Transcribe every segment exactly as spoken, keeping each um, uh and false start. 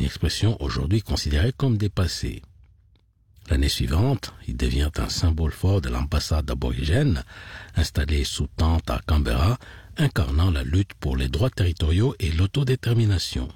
une expression aujourd'hui considérée comme dépassée. L'année suivante, il devient un symbole fort de l'ambassade aborigène, installée sous tente à Canberra, incarnant la lutte pour les droits territoriaux et l'autodétermination.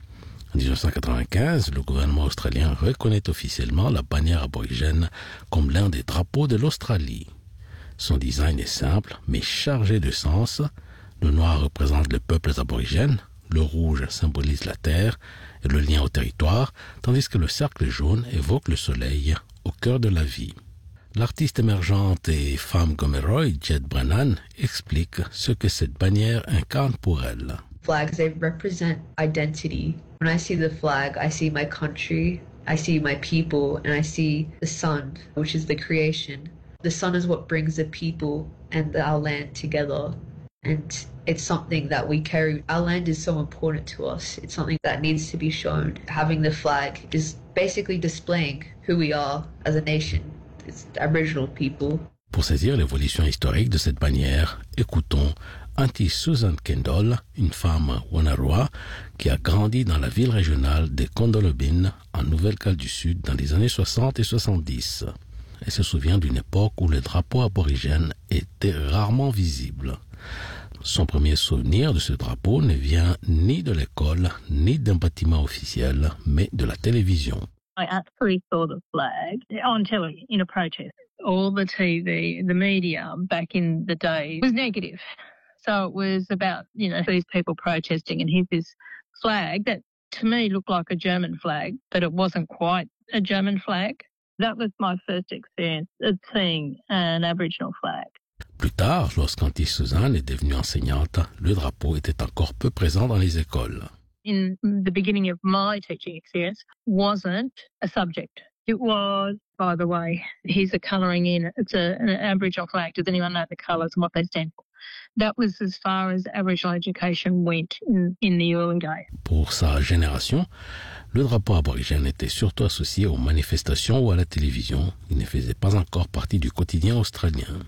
En dix-neuf cent quatre-vingt-quinze, le gouvernement australien reconnaît officiellement la bannière aborigène comme l'un des drapeaux de l'Australie. Son design est simple, mais chargé de sens. Le noir représente les peuples aborigènes, le rouge symbolise la terre et le lien au territoire, tandis que le cercle jaune évoque le soleil au cœur de la vie. L'artiste émergente et femme Gomeroi, Jed Brennan, explique ce que cette bannière incarne pour elle. Flags, they represent identity. When I see the flag, I see my country, I see my people, and I see the sun, which is the creation. The sun is what brings the people and our land together. And it's something that we carry. Our land is so important to us. It's something that needs to be shown. Having the flag is basically displaying who we are as a nation. It's Aboriginal people. Pour saisir l'évolution historique de cette bannière, écoutons Auntie Susan Kendall, une femme Wonnarua qui a grandi dans la ville régionale de Kondolobin en Nouvelle-Galles du Sud dans les années soixante et soixante-dix. Elle se souvient d'une époque où le drapeau aborigène était rarement visible. Son premier souvenir de ce drapeau ne vient ni de l'école, ni d'un bâtiment officiel, mais de la télévision. I actually saw the flag on telly in a protest. All the T V, the media back in the day was negative. So it was about, you know, these people protesting, and here's this flag that to me looked like a German flag, but it wasn't quite a German flag. That was my first experience of seeing an Aboriginal flag. Plus tard, lorsqu'Auntie Suzanne est devenue enseignante, le drapeau était encore peu présent dans les écoles. In the beginning of my teaching experience, wasn't a subject. It was, by the way, here's a colouring in. It's a, an Aboriginal flag. Does anyone know the colours and what they stand for? That was as far as Aboriginal education went in, in the early days. Pour sa génération, le drapeau aborigène était surtout associé aux manifestations ou à la télévision. Il ne faisait pas encore partie du quotidien australien.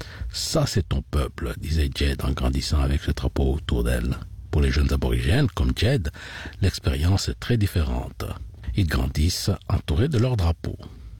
Ça, c'est ton peuple, disait Jed en grandissant avec ce drapeau autour d'elle. Pour les jeunes aborigènes, comme Jed, l'expérience est très différente. Ils grandissent entourés de leur drapeau.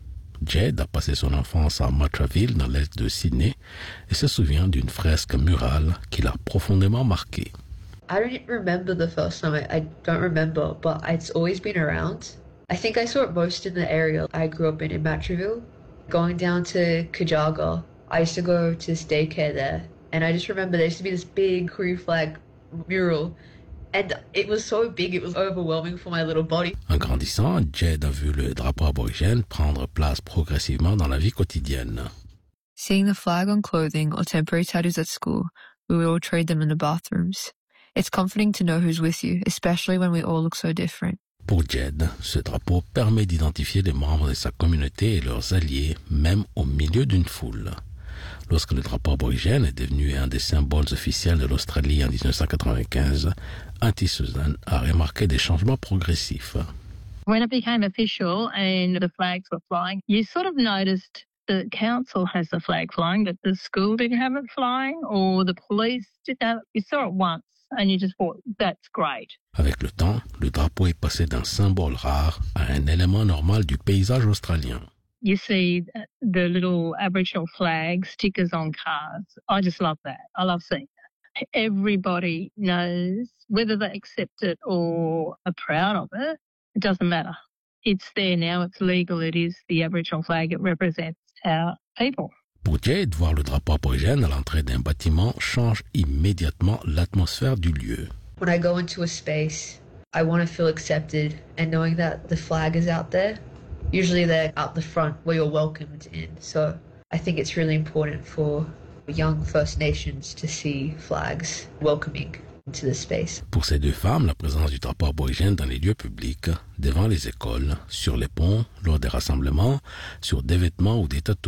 Jed a passé son enfance à Matraville, dans l'est de Sydney, et se souvient d'une fresque murale qui l'a profondément marquée. I don't remember the first time. I, I don't remember, but it's always been around. I think I saw it most in the area I grew up in, in Matraville. Going down to Kajaga, I used to go to this daycare there, and I just remember there used to be this big Koori flag mural, and it was so big, it was overwhelming for my little body. En grandissant, Jed a vu le drapeau aborigène prendre place progressivement dans la vie quotidienne. Seeing the flag on clothing or temporary tattoos at school, we would all trade them in the bathrooms. It's comforting to know who's with you, especially when we all look so different. Pour Jed, ce drapeau permet d'identifier les membres de sa communauté et leurs alliés, même au milieu d'une foule. Lorsque le drapeau aborigène est devenu un des symboles officiels de l'Australie en dix-neuf cent quatre-vingt-quinze, Auntie Susan a remarqué des changements progressifs. When it became official and the flags were flying, you sort of noticed the council has the flag flying, but the school didn't have it flying, or the police didn't have it. You saw it once and you just thought, that's great. Avec le temps, le drapeau est passé d'un symbole rare à un élément normal du paysage australien. You see the little Aboriginal flag stickers on cars. I just love that. I love seeing that. Everybody knows whether they accept it or are proud of it. It doesn't matter. It's there now. It's legal. It is the Aboriginal flag. It represents our people. Pour Jade, voir le drapeau aborigène à l'entrée d'un bâtiment change immédiatement l'atmosphère du lieu. When I go into a space, I want to feel accepted, and knowing that the flag is out there, usually they're out the front where you're welcomed in. So I think it's really important for young First Nations to see flags welcoming into the space. Pour ces deux femmes, la présence du drapeau aborigène dans les lieux publics, devant les écoles, sur les ponts, lors des rassemblements, sur des vêtements ou des tatouages,